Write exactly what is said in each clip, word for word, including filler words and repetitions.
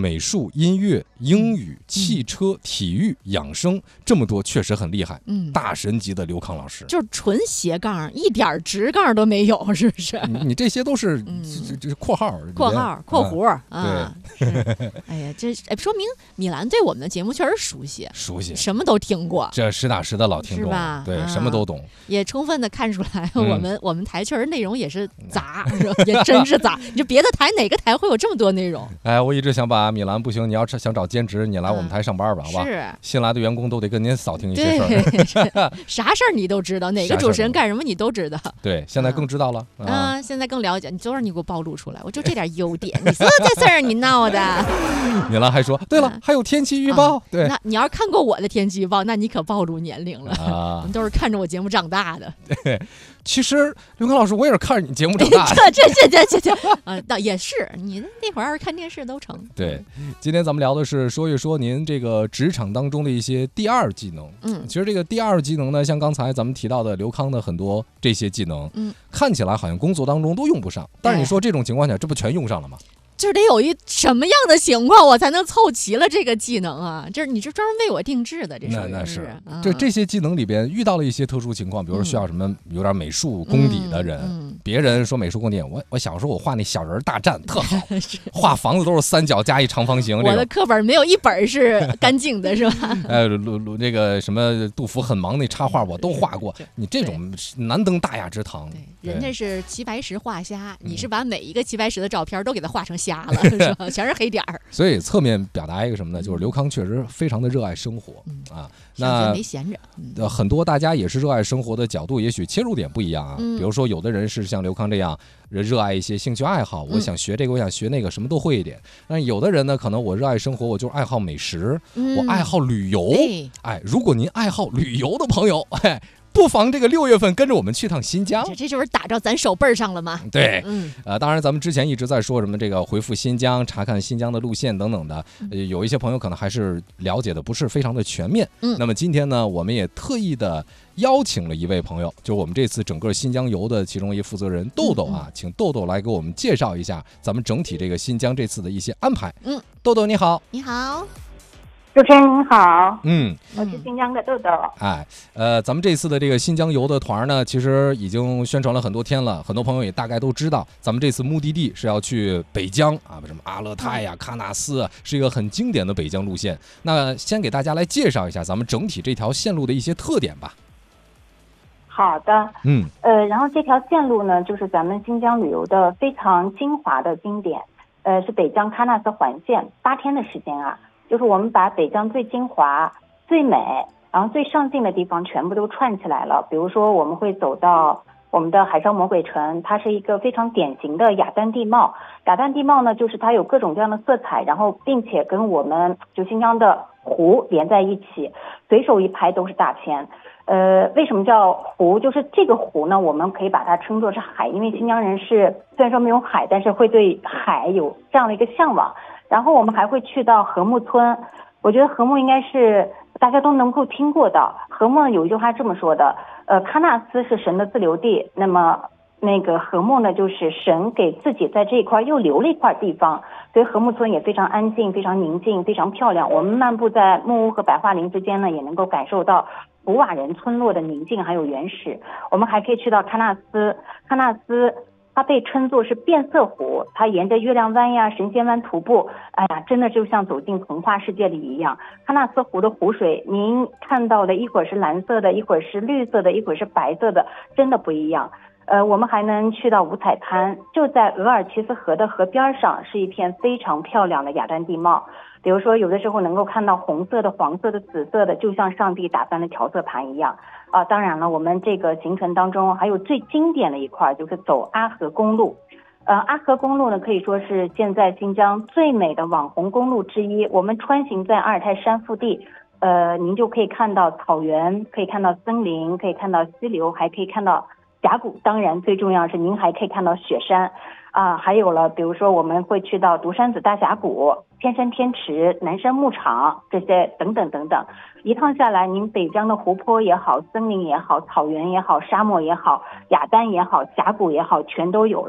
美术、音乐、英语、汽车、体育、养生，这么多确实很厉害。嗯，大神级的刘康老师， 就是纯斜杠，一点直杠都没有，是不是？ 你, 你这些都是这这、嗯、括号、 括号、括弧啊。 啊对，哎呀，这哎说明米兰对我们的节目确实熟悉， 熟悉， 什么都听过， 这实打实的老听众， 是吧？ 对、 啊， 什么都懂， 也充分的看出来，我们、嗯、我们台确实内容也是杂，是吧？也真是杂。你这别的台哪个台会有这么多内容？ 哎，我一直想把米兰不行，你要想找兼职，你来我们台上班吧，嗯、好吧？ 是， 新来的员工都得跟您扫听一些事儿， 啥事儿你都知道，哪个主持人干什么你都知道。 对，现在更知道了。 嗯，啊、现在更了解。你昨儿你给我暴露出来，我就这点优点，你说这事儿你闹的。 米兰还说，对了，啊、还有天气预报。啊、对， 那你要是看过我的天气预报，那你可暴露年龄了。啊，我们都是看着我节目长大的。 对，其实刘康老师，我也是看着你节目长大的。 这这这这这，啊，倒也是，你那会儿要是看电视都成。 对，今天咱们聊的是说一说您这个职场当中的一些第二技能。嗯，其实这个第二技能呢，像刚才咱们提到的刘康的很多这些技能，嗯，看起来好像工作当中都用不上，但是你说这种情况下，这不全用上了吗？ 就是得有一什么样的情况我才能凑齐了这个技能啊？就是你这专门为我定制的，这是那那是。 啊、 这这些技能里边遇到了一些特殊情况，比如说需要什么有点美术功底的人，嗯嗯、别人说美术功底，我我小时候我画那小人大战特好，画房子都是三角加一长方形。 我的课本没有一本是干净的，是吧？ 哎，鲁鲁那个什么杜甫很忙那插画我都画过，你这种难登大雅之堂。 人家是齐白石画虾，你是把每一个齐白石的照片都给他画成虾了，是吧？全是黑点儿。 所以侧面表达一个什么呢？就是刘康确实非常的热爱生活、嗯、啊。那没闲着、 嗯，很多大家也是热爱生活的角度，也许切入点不一样啊。嗯、比如说，有的人是像刘康这样热爱一些兴趣爱好，我想学这个，我想学那个，什么都会一点。但有的人呢，可能我热爱生活，我就是爱好美食，嗯、我爱好旅游。哎，如果您爱好旅游的朋友，哎。不妨这个六月份跟着我们去趟新疆， 这就是打着咱手背上了吗？ 对，嗯，呃，当然咱们之前一直在说什么这个回复新疆、查看新疆的路线等等的，呃、有一些朋友可能还是了解的不是非常的全面。嗯，那么今天呢，我们也特意的邀请了一位朋友，就是我们这次整个新疆游的其中一负责人豆豆啊，嗯、请豆豆来给我们介绍一下咱们整体这个新疆这次的一些安排。嗯，豆豆你好， 你好。 主持人您好， 嗯， 我是新疆的豆豆。 哎，呃，咱们这次的这个新疆游的团呢，其实已经宣传了很多天了，很多朋友也大概都知道，咱们这次目的地是要去北疆啊，什么阿勒泰呀、喀纳斯，是一个很经典的北疆路线。那先给大家来介绍一下咱们整体这条线路的一些特点吧。 好的，嗯，呃，然后这条线路呢，就是咱们新疆旅游的非常精华的经典，呃，是北疆喀纳斯环线，八天的时间啊。就是我们把北疆最精华、最美，然后最上镜的地方全部都串起来了。比如说，我们会走到我们的海上魔鬼城，它是一个非常典型的雅丹地貌。雅丹地貌呢，就是它有各种各样的色彩，然后并且跟我们就新疆的湖连在一起，随手一拍都是大片。呃，为什么叫湖？就是这个湖呢，我们可以把它称作是海，因为新疆人是虽然说没有海，但是会对海有这样的一个向往。然后我们还会去到禾木村，我觉得禾木应该是大家都能够听过的。禾木有一句话这么说的，呃，喀纳斯是神的自留地，那么那个禾木呢，就是神给自己在这一块又留了一块地方，所以禾木村也非常安静、非常宁静、非常漂亮。我们漫步在木屋和白桦林之间呢，也能够感受到普瓦人村落的宁静还有原始。我们还可以去到喀纳斯，喀纳斯。它被称作是变色湖，它沿着月亮湾呀、神仙湾徒步，哎呀，真的就像走进童话世界里一样。喀纳斯湖的湖水，您看到的一会儿是蓝色的，一会儿是绿色的，一会儿是白色的，真的不一样。呃，我们还能去到五彩滩，就在额尔齐斯河的河边上，是一片非常漂亮的雅丹地貌。比如说，有的时候能够看到红色的、黄色的、紫色的，就像上帝打翻的调色盘一样。啊，当然了，我们这个行程当中还有最经典的一块，就是走阿合公路。呃，阿合公路呢，可以说是现在新疆最美的网红公路之一。我们穿行在阿尔泰山腹地，呃，您就可以看到草原，可以看到森林，可以看到溪流，还可以看到峡谷。当然，最重要是您还可以看到雪山。啊，还有了，比如说我们会去到独山子大峡谷、天山天池、南山牧场这些等等等等。一趟下来，您北疆的湖泊也好，森林也好，草原也好，沙漠也好，雅丹也好，峡谷也好，全都有了。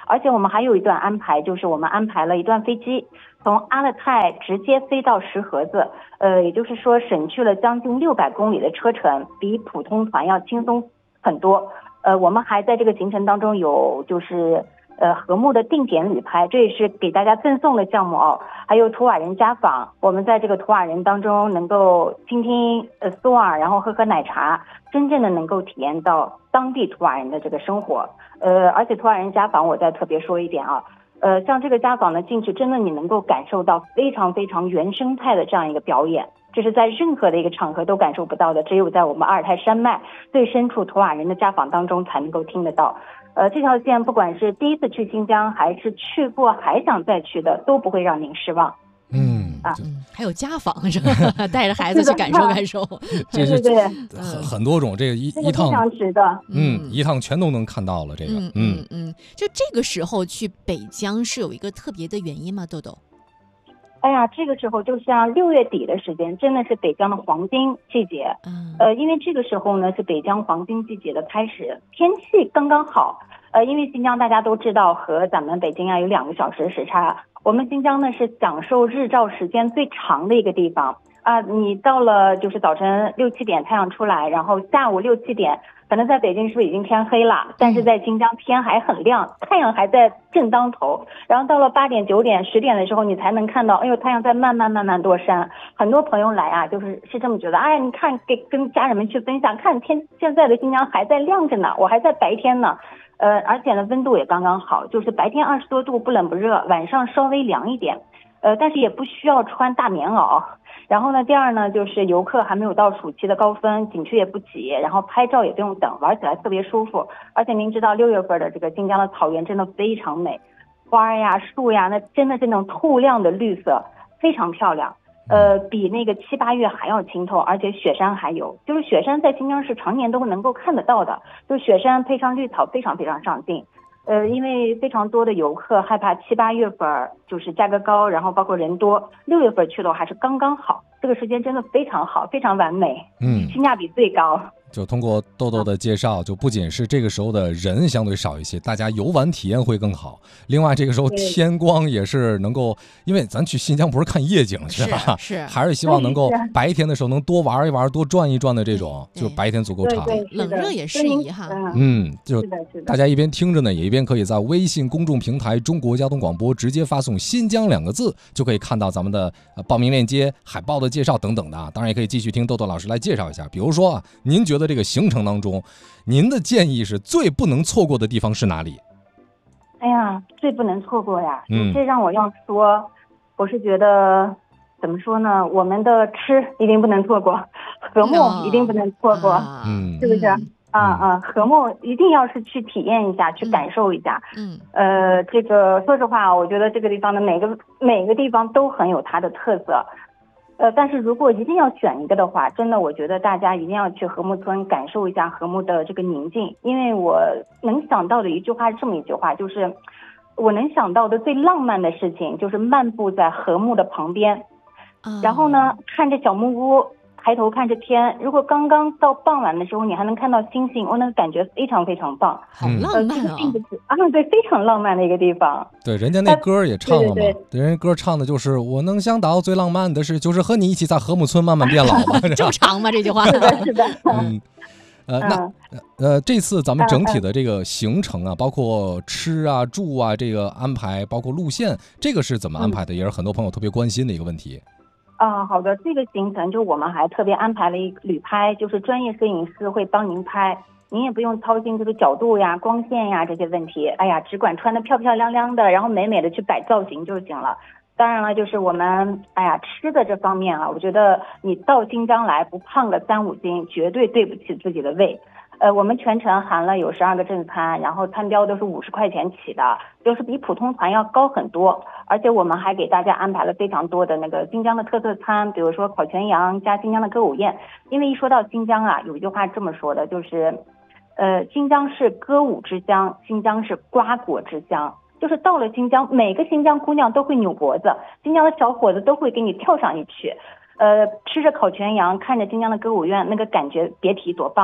而且我们还有一段安排，就是我们安排了一段飞机从阿勒泰直接飞到石河子，呃，也就是说省去了将近六百公里的车程，比普通团要轻松很多。呃，我们还在这个行程当中有就是呃和睦的定点旅拍，这也是给大家赠送的项目哦。还有图瓦人家访，我们在这个图瓦人当中能够倾听呃苏尔，然后喝喝奶茶，真正的能够体验到当地图瓦人的这个生活。呃，而且图瓦人家访我再特别说一点啊，呃，像这个家访呢进去，真的你能够感受到非常非常原生态的这样一个表演。这是在任何的一个场合都感受不到的，只有在我们阿尔泰山脉最深处图瓦人的家访当中才能够听得到。呃，这条线不管是第一次去新疆，还是去过还想再去的，都不会让您失望。 嗯啊，还有家访是吧？带着孩子去感受感受， 这是对很很多种，这个一一趟非常值得， 嗯，一趟全都能看到了这个， 嗯嗯嗯。就这个时候去北疆是有一个特别的原因吗？豆豆？ 哎呀，这个时候就像六月底的时间，真的是北疆的黄金季节。嗯，呃，因为这个时候呢是北疆黄金季节的开始，天气刚刚好。呃，因为新疆大家都知道和咱们北京啊有两个小时时差，我们新疆呢是享受日照时间最长的一个地方啊。你到了就是早晨六七点太阳出来，然后下午六七点，可能在北京是不是已经天黑了？但是在新疆天还很亮，太阳还在正当头。然后到了八点、九点、十点的时候，你才能看到，哎呦，太阳在慢慢慢慢落山。很多朋友来啊，就是是这么觉得，哎，你看给跟家人们去分享，看天现在的新疆还在亮着呢，我还在白天呢。呃，而且呢，温度也刚刚好，就是白天二十多度，不冷不热，晚上稍微凉一点，呃，但是也不需要穿大棉袄。然后呢，第二呢，就是游客还没有到暑期的高峰，景区也不挤，然后拍照也不用等，玩起来特别舒服。而且您知道，六月份的这个新疆的草原真的非常美，花呀、树呀，那真的是那种透亮的绿色，非常漂亮。呃，比那个七八月还要清透，而且雪山还有，就是雪山在新疆是常年都能够看得到的，就是雪山配上绿草，非常非常上镜。呃，因为非常多的游客害怕七八月份就是价格高，然后包括人多，六月份去的话还是刚刚好，这个时间真的非常好，非常完美，嗯，性价比最高。 就通过豆豆的介绍，就不仅是这个时候的人相对少一些，大家游玩体验会更好。另外，这个时候天光也是能够，因为咱去新疆不是看夜景去吧， 是，是还是希望能够白天的时候能多玩一玩，多转一转的这种，就白天足够长， 冷热也适宜哈。 嗯，就大家一边听着呢，也一边可以在微信公众平台中国交通广播直接发送新疆两个字，就可以看到咱们的报名链接、海报的介绍等等的。当然也可以继续听豆豆老师来介绍一下，比如说啊，您觉得这个行程当中，您的建议是最不能错过的地方是哪里？ 哎呀，最不能错过呀！嗯，这让我要说，我是觉得怎么说呢？我们的吃一定不能错过，和睦一定不能错过，嗯，是不是？啊啊，和睦一定要是去体验一下，去感受一下。嗯，呃，这个说实话，我觉得这个地方的每个每个地方都很有它的特色。呃，但是如果一定要选一个的话，真的，我觉得大家一定要去和睦村感受一下和睦的这个宁静，因为我能想到的一句话是这么一句话，就是我能想到的最浪漫的事情就是漫步在和睦的旁边，嗯、然后呢，看着小木屋，抬头看着天，如果刚刚到傍晚的时候，你还能看到星星，我那个感觉非常非常棒， 好浪漫啊！ 啊，对，非常浪漫的一个地方。 对，人家那歌也唱了嘛，对对对，人家歌唱的就是我能想到最浪漫的事，就是和你一起在和睦村慢慢变老嘛， 正常吗？这句话是的，是的， 嗯。呃，那呃，这次咱们整体的这个行程啊，包括吃啊、住啊，这个安排，包括路线，这个是怎么安排的？也是很多朋友特别关心的一个问题。 啊，好的，这个行程就我们还特别安排了一旅拍，就是专业摄影师会帮您拍，您也不用操心这个角度呀、光线呀这些问题，哎呀，只管穿得漂漂亮亮的，然后美美的去摆造型就行了。当然了，就是我们哎呀吃的这方面啊，我觉得你到新疆来不胖个三五斤，绝对对不起自己的胃。呃，我们全程含了有十二个正餐，然后餐标都是五十块钱起的，就是比普通团要高很多。而且我们还给大家安排了非常多的那个新疆的特色餐，比如说烤全羊加新疆的歌舞宴。因为一说到新疆啊，有一句话这么说的，就是呃，新疆是歌舞之乡，新疆是瓜果之乡。就是到了新疆，每个新疆姑娘都会扭脖子，新疆的小伙子都会给你跳上一曲。呃，吃着烤全羊，看着新疆的歌舞院，那个感觉别提多棒了。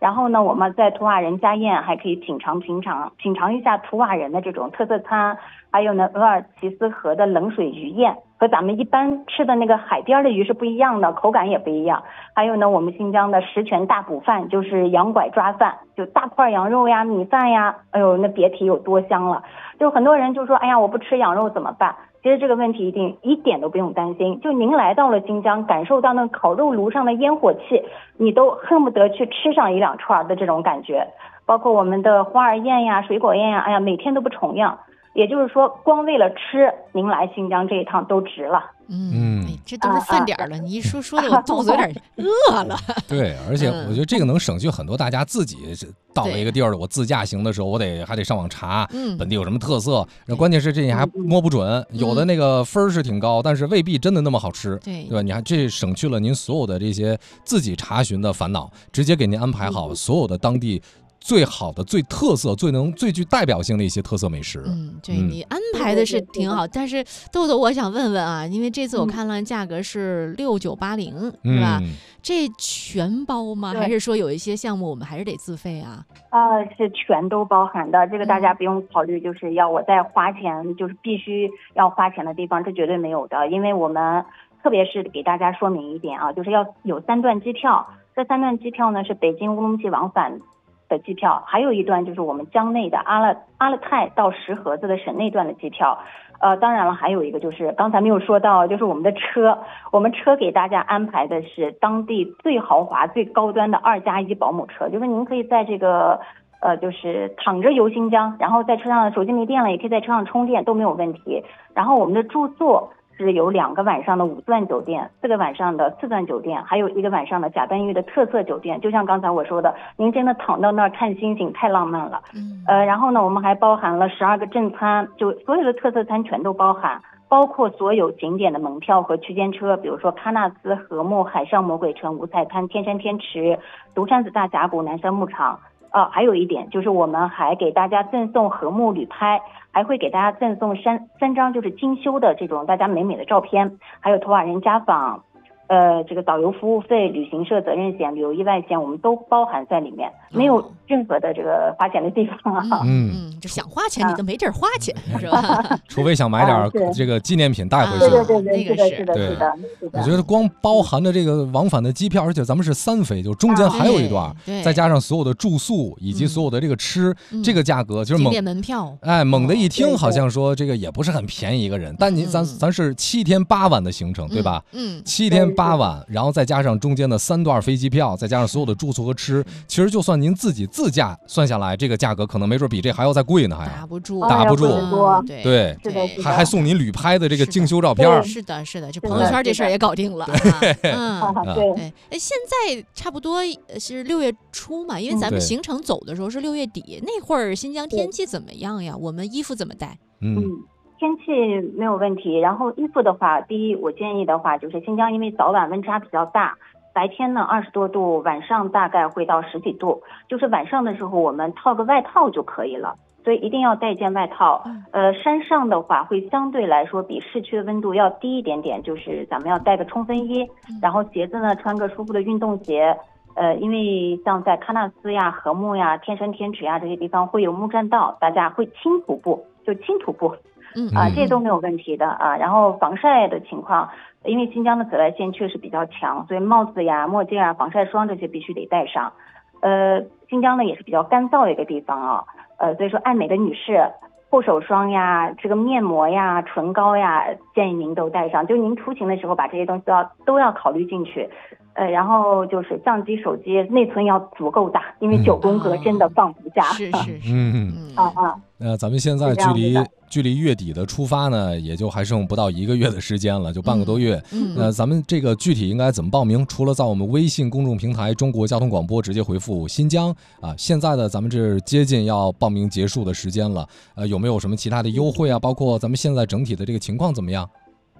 然后呢，我们在图瓦人家宴还可以品尝品尝品尝一下图瓦人的这种特色餐，还有呢额尔齐斯河的冷水鱼宴，和咱们一般吃的那个海边的鱼是不一样的，口感也不一样。还有呢，我们新疆的十全大补饭，就是羊拐抓饭，就大块羊肉呀、米饭呀，哎呦，那别提有多香了。就很多人就说，哎呀，我不吃羊肉怎么办？其实这个问题一定一点都不用担心，就您来到了新疆，感受到那烤肉炉上的烟火气，你都恨不得去吃上一两串的这种感觉。包括我们的花儿宴呀、水果宴呀，哎呀，每天都不重样。也就是说，光为了吃，您来新疆这一趟都值了。 嗯，哎，这都是饭点了，啊、你一说说的我肚子有点饿了。 对，而且我觉得这个能省去很多大家自己到了一个地儿，我自驾行的时候，我得还得上网查本地有什么特色。嗯、关键是这你还摸不准，嗯、有的那个分儿是挺高，但是未必真的那么好吃， 对对吧？你还这省去了您所有的这些自己查询的烦恼，直接给您安排好所有的当地最好的、最特色、最能、最具代表性的一些特色美食。 嗯，对，你安排的是挺好，但是豆豆，我想问问啊，因为这次我看了价格是六九八零，是吧？ 嗯、 这全包吗？还是说有一些项目我们还是得自费啊？ 啊、呃，是全都包含的，这个大家不用考虑，就是要我再花钱，就是必须要花钱的地方，这绝对没有的，因为我们特别是给大家说明一点啊，就是要有三段机票，这三段机票呢是北京乌鲁木齐往返的机票，还有一段就是我们疆内的阿勒阿勒泰到石河子的省内段的机票。呃，当然了，还有一个就是刚才没有说到，就是我们的车，我们车给大家安排的是当地最豪华、最高端的二加一保姆车，就是您可以在这个呃，就是躺着游新疆，然后在车上手机没电了，也可以在车上充电都没有问题。然后我们的住宿是有两个晚上的五钻酒店，四个晚上的四钻酒店，还有一个晚上的甲班峪的特色酒店。就像刚才我说的，您真的躺到那儿看星星，太浪漫了。嗯，呃，然后呢，我们还包含了十二个正餐，就所有的特色餐全都包含，包括所有景点的门票和区间车，比如说喀纳斯、禾木、海上魔鬼城、五彩滩、天山天池、独山子大峡谷、南山牧场。呃，还有一点就是我们还给大家赠送禾木旅拍，还会给大家赠送三三张就是精修的这种大家美美的照片，还有图瓦人家访，呃，这个导游服务费、旅行社责任险、旅游意外险，我们都包含在里面，没有任何的这个花钱的地方啊。 嗯嗯，就想花钱你都没地儿花钱，啊、是吧？ 除非想买点这个纪念品带回去。 对对对对， 那个是是的，是的，是的。 我觉得光包含的这个往返的机票，而且咱们是三飞，就中间还有一段，再加上所有的住宿以及所有的这个吃，这个价格就是猛门票。 哎，猛的一听好像说这个也不是很便宜一个人，但你咱咱是七天八晚的行程，对吧？ 嗯， 七天八晚，然后再加上中间的三段飞机票，再加上所有的住宿和吃，其实就算您自己自驾算下来，这个价格可能没准比这还要再贵呢，还打不住， 打不住。 对对对， 还还送您旅拍的这个精修照片。 是的，是的，这朋友圈这事儿也搞定了。嗯，对对。哎，现在差不多是六月初嘛，因为咱们行程走的时候是六月底，那会儿新疆天气怎么样呀？我们衣服怎么带？ 嗯，天气没有问题。然后衣服的话，第一，我建议的话就是新疆因为早晚温差比较大。白天呢二十多度，晚上大概会到十几度，就是晚上的时候我们套个外套就可以了，所以一定要带件外套。呃，山上的话会相对来说比市区的温度要低一点点，就是咱们要带个冲锋衣，然后鞋子呢穿个舒服的运动鞋。呃，因为像在喀纳斯呀、禾木呀、天山天池呀这些地方会有木栈道，大家会轻徒步，就轻徒步。 嗯啊，这都没有问题的啊。然后防晒的情况，因为新疆的紫外线确实比较强，所以帽子呀、墨镜啊、防晒霜这些必须得带上。呃，新疆呢也是比较干燥的一个地方啊，呃，所以说爱美的女士，护手霜呀、这个面膜呀、唇膏呀，建议您都带上。就您出行的时候把这些东西都要都要考虑进去。呃，然后就是相机、手机内存要足够大，因为九宫格真的放不下。 是是是， 嗯嗯啊啊。 那咱们现在距离距离月底的出发呢，也就还剩不到一个月的时间了，就半个多月。 嗯， 那咱们这个具体应该怎么报名？除了在我们微信公众平台中国交通广播直接回复新疆啊，现在的咱们这接近要报名结束的时间了。呃，有没有什么其他的优惠啊？包括咱们现在整体的这个情况怎么样？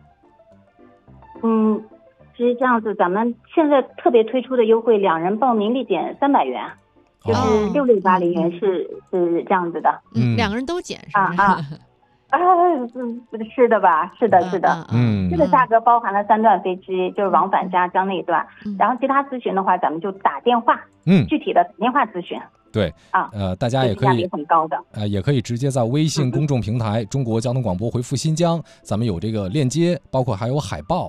嗯。其实这样子，咱们现在特别推出的优惠，两人报名立减三百元，就是六六八零元是、哦、是这样子的。 嗯，两个人都减是吧？啊啊， 啊，是的吧？是的，是的， 嗯， 这个价格包含了三段飞机，就是往返加江那段，然后其他咨询的话，咱们就打电话，嗯，具体的打电话咨询。 对啊，呃，大家也可以很高的， 呃，也可以直接在微信公众平台“中国交通广播”回复“新疆”，咱们有这个链接，包括还有海报。